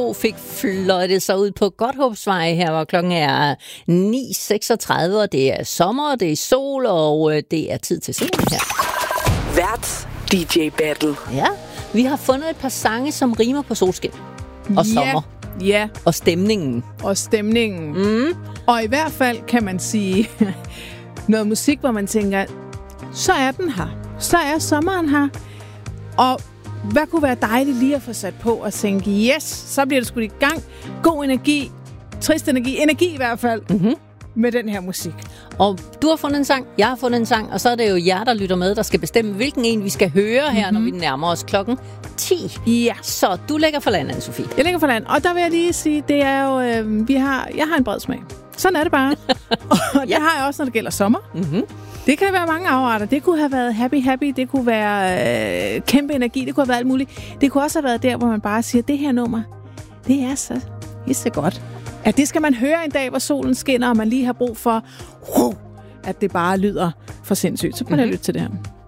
2 fik fløjtet sig ud på Godthåbsvej her, hvor klokken er 9.36, og det er sommer, det er sol, og det er tid til scenen her. Vært DJ Battle. Ja, vi har fundet et par sange, som rimer på solskin og sommer. Ja. Og stemningen. Og i hvert fald kan man sige noget musik, hvor man tænker, så er den her. Så er sommeren her. Og hvad kunne være dejligt lige at få sat på og tænke, yes, så bliver det sgu i gang. God energi, trist energi i hvert fald, med den her musik. Og du har fundet en sang, jeg har fundet en sang, og så er det jo jer, der lytter med, der skal bestemme, hvilken en vi skal høre her, når vi nærmer os klokken 10. Ja. Så du lægger for land, Anne-Sophie. Jeg lægger for land, og der vil jeg lige sige, det er jo, jeg har en bred smag. Sådan er det bare. Og det har jeg også, når det gælder sommer. Det kan være mange afarter. Det kunne have været happy, det kunne være kæmpe energi, det kunne have været alt muligt. Det kunne også have været der, hvor man bare siger, det her nummer, det er så godt. At det skal man høre en dag, hvor solen skinner, og man lige har brug for, at det bare lyder for sindssygt. Så prøv at lytte til det her.